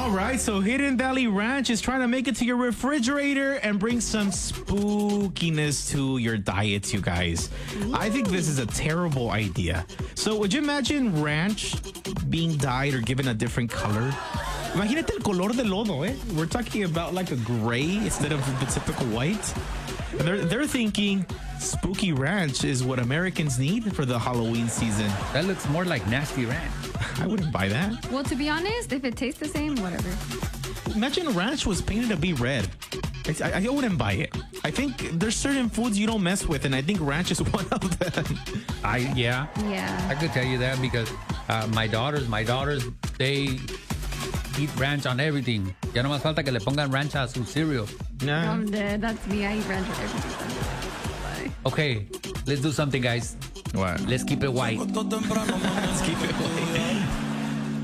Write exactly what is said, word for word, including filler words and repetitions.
All right, so Hidden Valley Ranch is trying to make it to your refrigerator and bring some spookiness to your diets, you guys. Ooh. I think this is a terrible idea. So would you imagine ranch being dyed or given a different color? Imagínate el color del lodo, eh? We're talking about like a gray instead of the typical white. And they're, they're thinking spooky ranch is what Americans need for the Halloween season. That looks more like nasty ranch. I wouldn't buy that. Well, to be honest, if it tastes the same, whatever. Imagine ranch was painted to be red. I, I wouldn't buy it. I think there's certain foods you don't mess with, and I think ranch is one of them. I yeah. Yeah. I could tell you that because uh, my daughters, my daughters, they eat ranch on everything. Ya no más falta que le pongan ranch a su cereal. Nah. I'm dead. That's me. I eat ranch on everything. Okay, let's do something, guys. What? Let's keep it white. Let's keep it white.